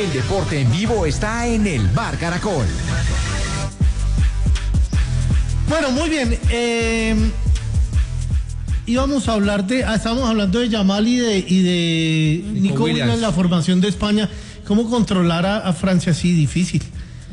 El deporte en vivo está en el Bar Caracol. Bueno, muy bien. Íbamos a hablar estábamos hablando de Yamal y de Nico Williams, la formación de España. ¿Cómo controlar a Francia así? Difícil.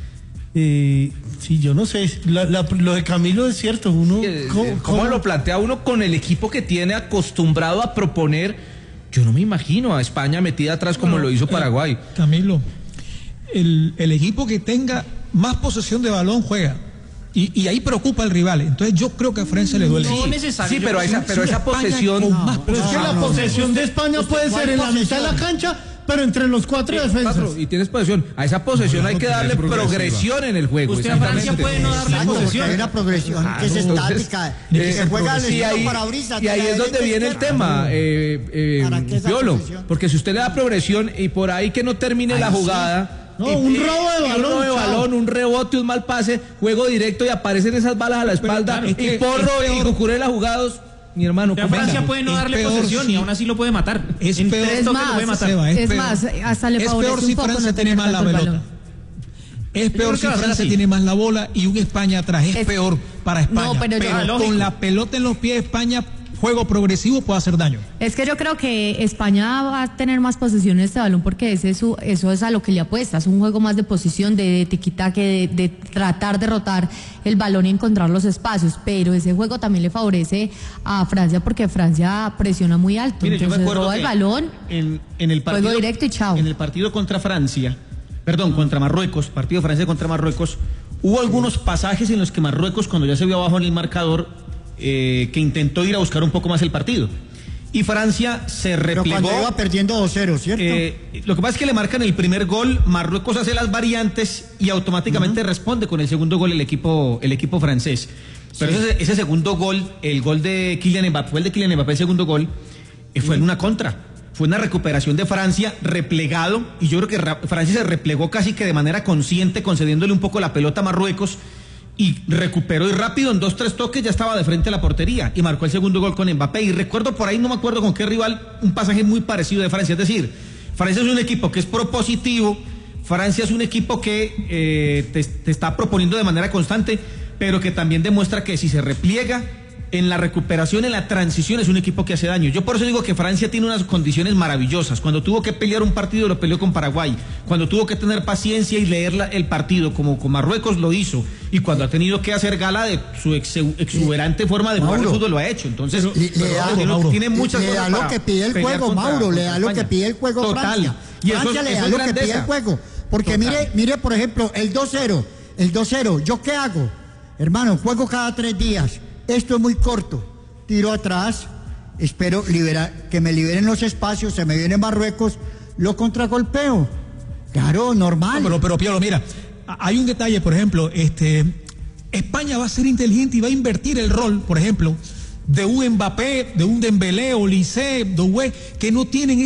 Sí, yo no sé. Lo de Camilo es cierto. ¿Cómo lo plantea uno con el equipo que tiene acostumbrado a proponer? Yo no me imagino a España metida atrás como lo hizo Paraguay. Camilo, el equipo que tenga más posesión de balón juega. Y ahí preocupa al rival. Entonces yo creo que a Francia le duele. No necesario. Sí, pero esa posesión... Pero es que la posesión de España puede ser en la mitad de la cancha, pero entre los cuatro defensas. Y tienes posesión. A esa posesión hay que darle progresión en el juego. Usted a Francia puede no darle posesión. Hay una progresión que es estática, que se juega al estilo parabrisas. Y ahí es donde viene el tema, Piolo. Porque si usted le da progresión y por ahí que no termine la jugada... No, un robo de balón, un rebote, un mal pase, juego directo y aparecen esas balas a la espalda, y Porro y Cucurella jugados. Mi hermano, Francia puede no darle posesión y aún así lo puede matar. Es más, hasta le favorece peor si Francia tiene más la pelota. Es peor si Francia tiene más la bola y un España atrás. Es peor para España. No, pero con la pelota en los pies, España, juego progresivo, puede hacer daño. Es que yo creo que España va a tener más posesión en este balón porque eso es a lo que le apuesta. Es un juego más de posición, de tiquitaque, de tratar de rotar el balón y encontrar los espacios. Pero ese juego también le favorece a Francia porque Francia presiona muy alto. Mire, entonces roba el balón, en el partido, juego directo y chao. En el partido contra Marruecos, partido Francia contra Marruecos, hubo algunos pasajes en los que Marruecos, cuando ya se vio abajo en el marcador, que intentó ir a buscar un poco más el partido. Y Francia se replegó. Pero cuando iba perdiendo 2-0, ¿cierto? Lo que pasa es que le marcan el primer gol, Marruecos hace las variantes y automáticamente responde con el segundo gol el equipo francés. Pero ese segundo gol, el gol de Kylian Mbappé, fue el de Kylian Mbappé, el segundo gol, fue en una contra. Fue una recuperación de Francia, replegado, y yo creo que Francia se replegó casi que de manera consciente, concediéndole un poco la pelota a Marruecos, y recuperó y rápido, en 2-3 toques ya estaba de frente a la portería y marcó el segundo gol con Mbappé. Y recuerdo por ahí, no me acuerdo con qué rival, un pasaje muy parecido de Francia. Es decir, Francia es un equipo que es propositivo, Francia es un equipo que te está proponiendo de manera constante, pero que también demuestra que si se repliega en la recuperación, en la transición, es un equipo que hace daño. Yo por eso digo que Francia tiene unas condiciones maravillosas. Cuando tuvo que pelear un partido, lo peleó con Paraguay. Cuando tuvo que tener paciencia y leer el partido, como con Marruecos, lo hizo. Y cuando ha tenido que hacer gala de su exuberante forma de jugar el fútbol, lo ha hecho. Entonces, tiene muchas cosas. Le da lo que pide el juego, Mauro. Le da lo que pide el juego Francia. Y Francia le da lo que pide el juego. Porque mire, por ejemplo, el 2-0. ¿Yo qué hago? Hermano, juego cada 3 días. Esto es muy corto, tiro atrás, espero que me liberen los espacios, se me viene Marruecos, lo contragolpeo. Claro, normal. No, pero Piolo, mira, hay un detalle, por ejemplo, España va a ser inteligente y va a invertir el rol, por ejemplo, de un Mbappé, de un Dembélé, Olise, Doué, que no tienen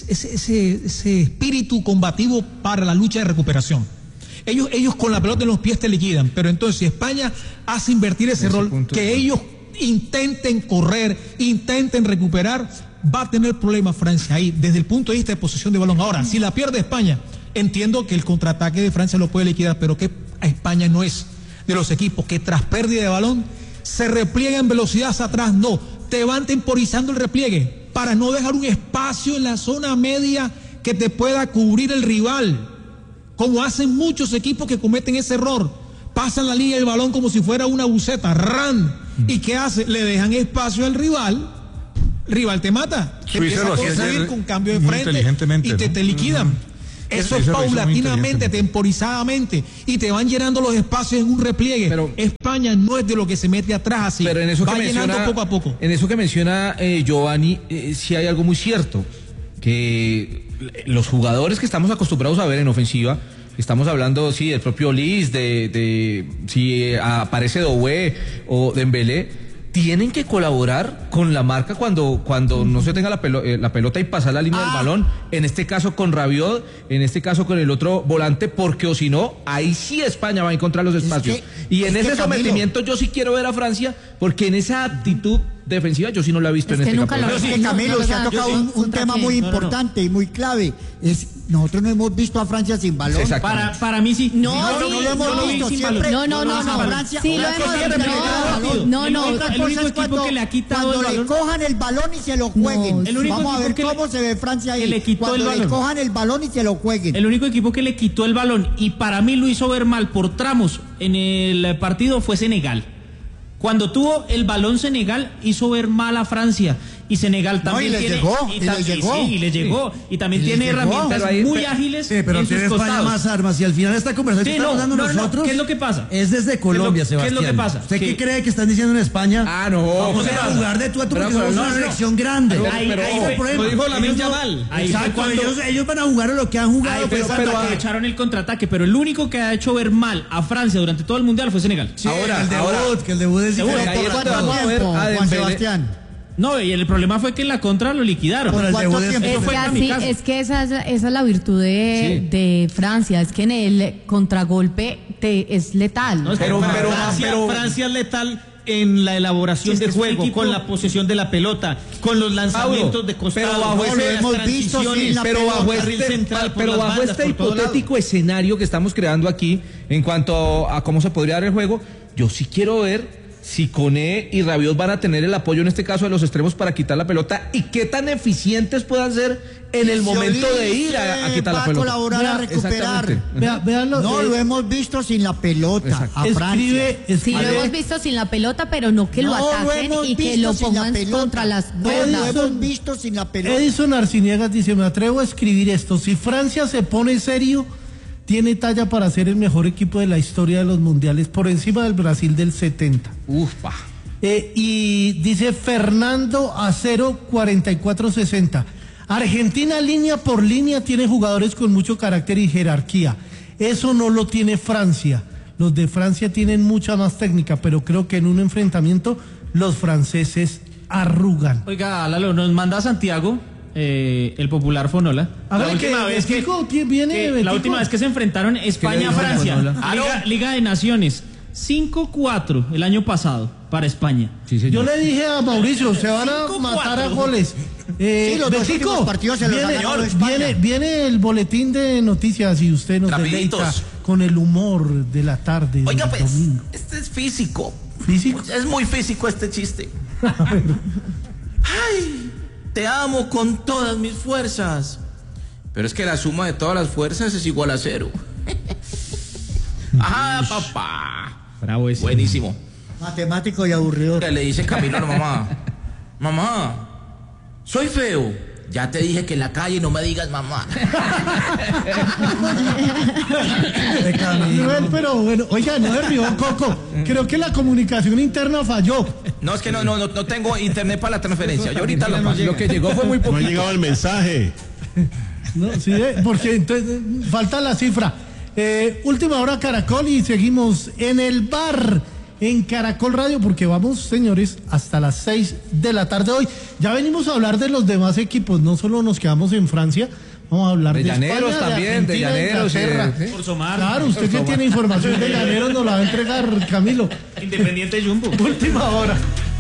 ese espíritu combativo para la lucha de recuperación. Ellos con la pelota en los pies te liquidan, pero entonces si España hace invertir ese rol, que ellos intenten correr, intenten recuperar, va a tener problemas Francia ahí, desde el punto de vista de posesión de balón. Ahora, si la pierde España, entiendo que el contraataque de Francia lo puede liquidar, pero que España no es de los equipos que tras pérdida de balón se repliega en velocidad hacia atrás, no, te van temporizando el repliegue para no dejar un espacio en la zona media que te pueda cubrir el rival. Como hacen muchos equipos que cometen ese error. Pasan la línea del balón como si fuera una buceta. ¡Ran! ¿Y qué hace? Le dejan espacio al rival. El rival te mata. Te empieza a conseguir con cambio de frente y te liquidan. Eso es paulatinamente, temporizadamente. Y te van llenando los espacios en un repliegue. Pero España no es de lo que se mete atrás así. Pero en eso va que llenando menciona, poco a poco. En eso que menciona Giovanni, sí hay algo muy cierto. Que los jugadores que estamos acostumbrados a ver en ofensiva, estamos hablando, sí, del propio Liz, si aparece Doué o Dembélé, tienen que colaborar con la marca cuando no se tenga la pelota y pasar la línea del balón, en este caso con Rabiot, en este caso con el otro volante, porque o si no, ahí sí España va a encontrar los espacios. Y en ese sometimiento yo sí quiero ver a Francia, porque en esa actitud defensiva yo sí no la he visto Es en que este nunca campeonato. lo- Pero es que Camilo, no, se ha no, tocado yo sí. un tema ¿Contra muy quién? importante y muy clave. Nosotros no hemos visto a Francia sin balón. Exacto. Para mí sí. No, No, sí, no lo hemos no, visto sin siempre. balón. No. A Francia, Sí, lo una hemos cosa es visto. balón. No. Otra El cosa único es equipo cuando, que le ha quitado cuando el le balón. cojan el balón y se lo jueguen. No, El único Vamos a ver equipo que cómo se ve Francia ahí. que le quitó cuando el le balón. cojan el balón y se lo jueguen. El único equipo que le quitó el balón y para mí lo hizo ver mal por tramos en el partido fue Senegal. Cuando tuvo el balón Senegal hizo ver mal a Francia y Senegal también y les tiene llegó, y les llegó. sí, y le llegó y también Y les tiene llegó. herramientas Pero ahí- muy ágiles Sí, pero en sus tiene España costados. más armas y al final esta conversación Sí, que estamos dando no, nosotros. ¿qué es lo que pasa? Es desde Colombia, ¿Qué es lo que Sebastián. pasa? ¿Usted Que- qué cree que están diciendo en España? Ah, no. Vamos ¿qué a pasa? jugar de tú a tú Pero, porque somos no, una no. selección grande. Ahí fue- Por ejemplo, lo dijo Lamine ellos no- Yamal. Ahí fue Exacto, cuando- ellos van a jugar a lo que han jugado. Ahí fue cuando aprovecharon el contraataque, pero el único que ha hecho ver mal a Francia durante todo el mundial fue Senegal. Sí, Ahora, que el debut es Seguro, diferente. ahí es donde ¿Cuánto vamos a ver tiempo, a Juan Dembélé. Sebastián? No, y el problema fue que en la contra lo liquidaron. Por el ¿Cuánto debut tiempo? Es fue que, así, kamikaze. es que esa es la virtud de Francia, es que en el contragolpe es letal. No, es que Pero- Francia es letal en la elaboración Sí, es que de es un juego, equipo- con la posesión de la pelota, con los lanzamientos Pablo, de costado, pero bajo con ese- las hemos visto transiciones, sin la Pero pelota, bajo carril este, central por pero las bajo bandas, este por todo hipotético escenario que estamos creando aquí en cuanto a cómo se podría dar el juego, yo sí quiero ver si Koné y Rabiot van a tener el apoyo en este caso de los extremos para quitar la pelota y qué tan eficientes puedan ser en el Si momento de Olise ir a quitar va la pelota. a colaborar a recuperar. Exactamente. Véanlo. No, lo hemos visto sin la pelota a Francia. Sí, lo hemos visto sin la pelota, pero no que lo No, ataquen hemos y que visto lo sin la pongan pelota. contra las No, cuerdas. lo hemos visto sin la pelota. Edison Arciniegas dice, me atrevo a escribir esto, si Francia se pone serio, tiene talla para ser el mejor equipo de la historia de los mundiales, por encima del Brasil del 70. Ufa. Y dice Fernando Acero 4460. Argentina línea por línea tiene jugadores con mucho carácter y jerarquía. Eso no lo tiene Francia. Los de Francia tienen mucha más técnica, pero creo que en un enfrentamiento los franceses arrugan. Oiga, Lalo, nos manda Santiago, el popular Fonola. Hágale que Betico viene, la Betico. última vez que se enfrentaron España-Francia, Liga de Naciones, 5-4 el año pasado para España. Sí, señor. Yo le dije a Mauricio, se van a 5-4. matar a goles. los dos Betico, últimos partidos se los ha ganado España. viene el boletín de noticias y usted nos Rapiditos. deleita con el humor de la tarde Oiga, del pues, domingo. este es físico. ¿Físico? Es muy físico este chiste. Ay, te amo con todas mis fuerzas. Pero es que la suma de todas las fuerzas es igual a 0. Ah, papá. Bravo ese. Buenísimo. Matemático y aburridor. Le dice Camilo a la mamá. Mamá, soy feo. Ya te dije que en la calle no me digas mamá. Pero bueno, oiga, no se rió, Coco. Creo que la comunicación interna falló. No, es que no tengo internet para la transferencia. Yo ahorita lo que llegó fue muy No ha poquito. llegado el mensaje. No, sí, porque entonces falta la cifra. Última hora Caracol y seguimos en el bar en Caracol Radio porque vamos, señores, hasta las 6 de la tarde hoy. Ya venimos a hablar de los demás equipos, no solo nos quedamos en Francia, vamos a hablar De de Llaneros España, también, de Argentina, Llaneros, Inglaterra. ¿sí? Por Somar. Claro, usted que tiene información de Llaneros nos la va a entregar, Camilo. Independiente Jumbo. Última hora.